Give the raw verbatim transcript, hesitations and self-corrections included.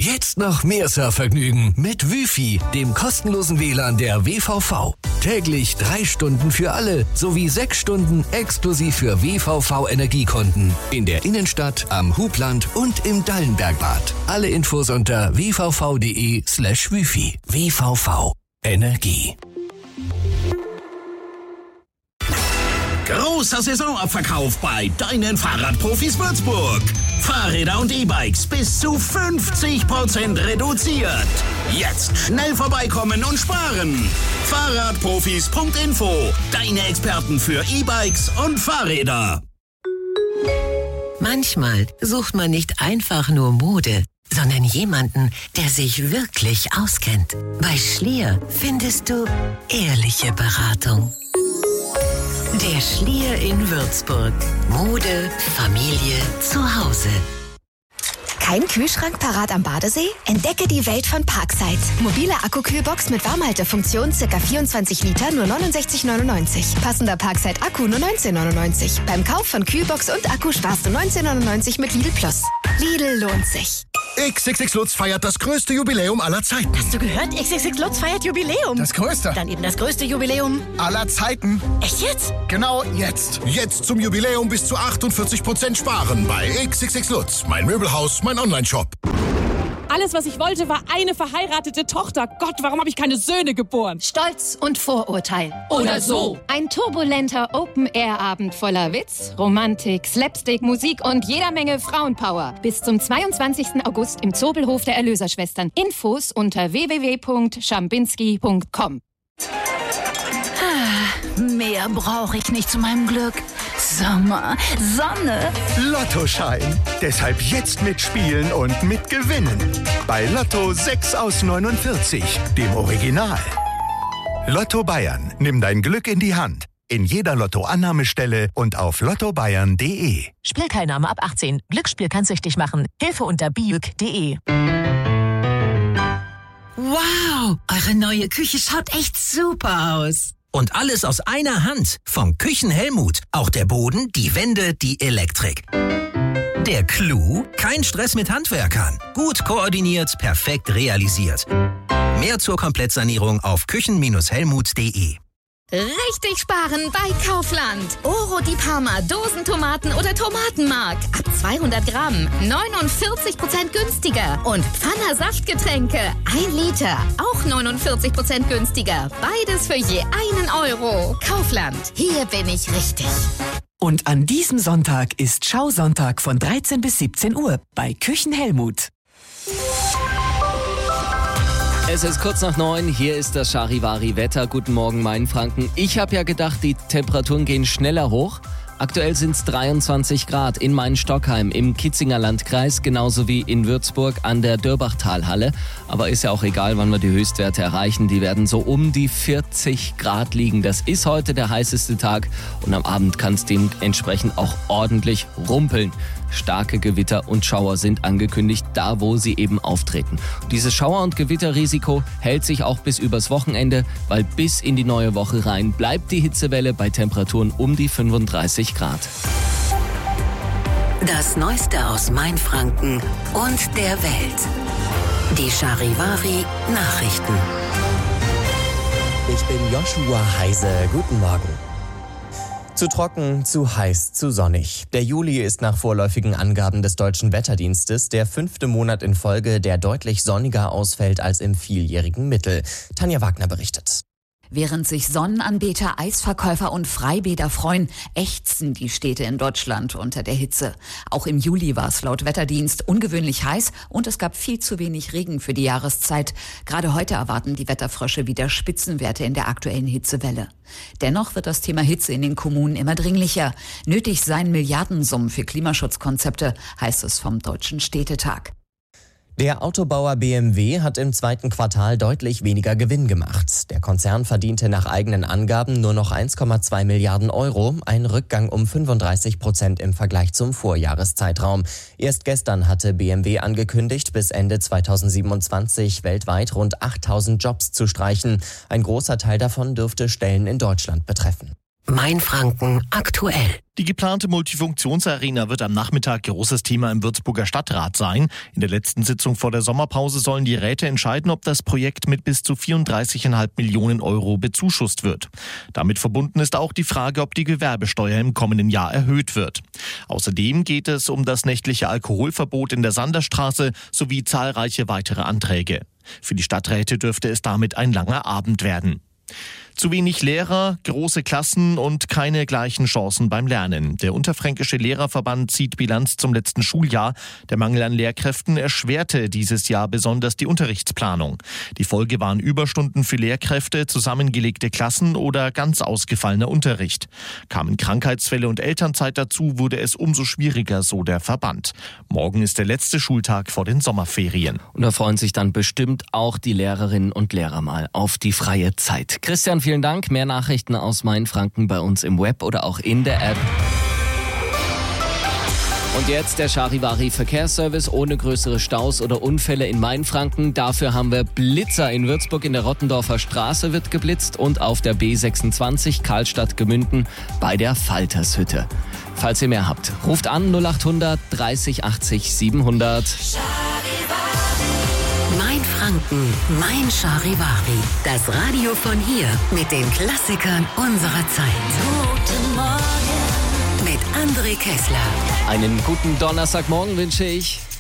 Jetzt noch mehr Surfvergnügen mit Wifi, dem kostenlosen W L A N der W V V. Täglich drei Stunden für alle sowie sechs Stunden exklusiv für W V V-Energiekunden. In der Innenstadt, am Hubland und im Dallenbergbad. Alle Infos unter w v v punkt d e slash wifi. W V V Energie. Großer Saisonabverkauf bei deinen Fahrradprofis Würzburg. Fahrräder und E-Bikes bis zu fünfzig Prozent reduziert. Jetzt schnell vorbeikommen und sparen. Fahrradprofis Punkt info. Deine Experten für E-Bikes und Fahrräder. Manchmal sucht man nicht einfach nur Mode, sondern jemanden, der sich wirklich auskennt. Bei Schlier findest du ehrliche Beratung. Der Schlier in Würzburg. Mode, Familie, Zuhause. Kein Kühlschrank parat am Badesee? Entdecke die Welt von Parkside. Mobile Akkukühlbox mit Warmhaltefunktion, ca. vierundzwanzig Liter, nur neunundsechzig neunundneunzig. Passender Parkside-Akku nur neunzehn neunundneunzig. Beim Kauf von Kühlbox und Akku sparst du neunzehn neunundneunzig mit Lidl Plus. Lidl lohnt sich. X X X Lutz feiert das größte Jubiläum aller Zeiten. Hast du gehört? X X X Lutz feiert Jubiläum. Das größte? Dann eben das größte Jubiläum aller Zeiten. Echt jetzt? Genau jetzt. Jetzt zum Jubiläum bis zu achtundvierzig Prozent sparen bei X X X Lutz. Mein Möbelhaus, mein Online-Shop. Alles, was ich wollte, war eine verheiratete Tochter. Gott, warum habe ich keine Söhne geboren? Stolz und Vorurteil. Oder so. Ein turbulenter Open-Air-Abend voller Witz, Romantik, Slapstick, Musik und jeder Menge Frauenpower. Bis zum zweiundzwanzigsten August im Zobelhof der Erlöserschwestern. Infos unter w w w punkt schambinski punkt com. Mehr brauche ich nicht zu meinem Glück. Sommer, Sonne. Lottoschein. Deshalb jetzt mitspielen und mitgewinnen. Bei Lotto sechs aus neunundvierzig, dem Original. Lotto Bayern. Nimm dein Glück in die Hand. In jeder Lotto-Annahmestelle und auf lotto bayern punkt d e. Spielteilnahme ab achtzehn. Glücksspiel kann süchtig machen. Hilfe unter biüg punkt d e. Wow, eure neue Küche schaut echt super aus. Und alles aus einer Hand. Vom Küchen-Helmut. Auch der Boden, die Wände, die Elektrik. Der Clou? Kein Stress mit Handwerkern. Gut koordiniert, perfekt realisiert. Mehr zur Komplettsanierung auf küchen Helmut punkt d e. Richtig sparen bei Kaufland. Oro di Parma, Dosentomaten oder Tomatenmark. Ab zweihundert Gramm, neunundvierzig Prozent günstiger. Und Pfanner Saftgetränke, ein Liter, auch neunundvierzig Prozent günstiger. Beides für je einen Euro. Kaufland, hier bin ich richtig. Und an diesem Sonntag ist Schausonntag von dreizehn bis siebzehn Uhr bei Küchen-Helmut. Es ist kurz nach neun, hier ist das Charivari-Wetter. Guten Morgen, Mainfranken. Ich habe ja gedacht, die Temperaturen gehen schneller hoch. Aktuell sind es dreiundzwanzig Grad in Main-Stockheim im Kitzinger Landkreis, genauso wie in Würzburg an der Dörbachtalhalle. Aber ist ja auch egal, wann wir die Höchstwerte erreichen. Die werden so um die vierzig Grad liegen. Das ist heute der heißeste Tag und am Abend kann es dementsprechend auch ordentlich rumpeln. Starke Gewitter und Schauer sind angekündigt, da wo sie eben auftreten. Dieses Schauer- und Gewitterrisiko hält sich auch bis übers Wochenende, weil bis in die neue Woche rein bleibt die Hitzewelle bei Temperaturen um die fünfunddreißig Grad. Das Neueste aus Mainfranken und der Welt. Die Charivari Nachrichten. Ich bin Joshua Heise. Guten Morgen. Zu trocken, zu heiß, zu sonnig. Der Juli ist nach vorläufigen Angaben des Deutschen Wetterdienstes der fünfte Monat in Folge, der deutlich sonniger ausfällt als im vieljährigen Mittel. Tanja Wagner berichtet. Während sich Sonnenanbeter, Eisverkäufer und Freibäder freuen, ächzen die Städte in Deutschland unter der Hitze. Auch im Juli war es laut Wetterdienst ungewöhnlich heiß und es gab viel zu wenig Regen für die Jahreszeit. Gerade heute erwarten die Wetterfrösche wieder Spitzenwerte in der aktuellen Hitzewelle. Dennoch wird das Thema Hitze in den Kommunen immer dringlicher. Nötig seien Milliardensummen für Klimaschutzkonzepte, heißt es vom Deutschen Städtetag. Der Autobauer B M W hat im zweiten Quartal deutlich weniger Gewinn gemacht. Der Konzern verdiente nach eigenen Angaben nur noch eins Komma zwei Milliarden Euro, ein Rückgang um fünfunddreißig Prozent im Vergleich zum Vorjahreszeitraum. Erst gestern hatte B M W angekündigt, bis Ende zweitausendsiebenundzwanzig weltweit rund achttausend Jobs zu streichen. Ein großer Teil davon dürfte Stellen in Deutschland betreffen. Mainfranken aktuell. Die geplante Multifunktionsarena wird am Nachmittag großes Thema im Würzburger Stadtrat sein. In der letzten Sitzung vor der Sommerpause sollen die Räte entscheiden, ob das Projekt mit bis zu vierunddreißig Komma fünf Millionen Euro bezuschusst wird. Damit verbunden ist auch die Frage, ob die Gewerbesteuer im kommenden Jahr erhöht wird. Außerdem geht es um das nächtliche Alkoholverbot in der Sanderstraße sowie zahlreiche weitere Anträge. Für die Stadträte dürfte es damit ein langer Abend werden. Zu wenig Lehrer, große Klassen und keine gleichen Chancen beim Lernen. Der Unterfränkische Lehrerverband zieht Bilanz zum letzten Schuljahr. Der Mangel an Lehrkräften erschwerte dieses Jahr besonders die Unterrichtsplanung. Die Folge waren Überstunden für Lehrkräfte, zusammengelegte Klassen oder ganz ausgefallener Unterricht. Kamen Krankheitsfälle und Elternzeit dazu, wurde es umso schwieriger, so der Verband. Morgen ist der letzte Schultag vor den Sommerferien. Und da freuen sich dann bestimmt auch die Lehrerinnen und Lehrer mal auf die freie Zeit. Christian, vielen Dank. Mehr Nachrichten aus Mainfranken bei uns im Web oder auch in der App. Und jetzt der Charivari Verkehrsservice ohne größere Staus oder Unfälle in Mainfranken. Dafür haben wir Blitzer in Würzburg in der Rottendorfer Straße wird geblitzt und auf der B sechsundzwanzig Karlstadt-Gemünden bei der Faltershütte. Falls ihr mehr habt, ruft an null achthundert dreißig achtzig siebenhundert. Mainfranken, mein Charivari. Das Radio von hier mit den Klassikern unserer Zeit. Guten Morgen mit André Kessler. Einen guten Donnerstagmorgen wünsche ich.